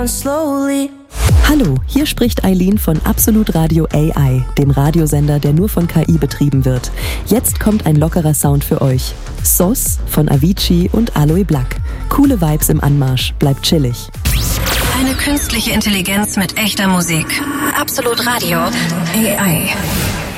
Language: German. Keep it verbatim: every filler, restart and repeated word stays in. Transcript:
Slowly. Hallo, hier spricht Eileen von Absolut Radio A I, dem Radiosender, der nur von K I betrieben wird. Jetzt kommt ein lockerer Sound für euch. S O S von Avicii und Aloe Blacc. Coole Vibes im Anmarsch, bleibt chillig. Eine künstliche Intelligenz mit echter Musik. Absolut Radio A I.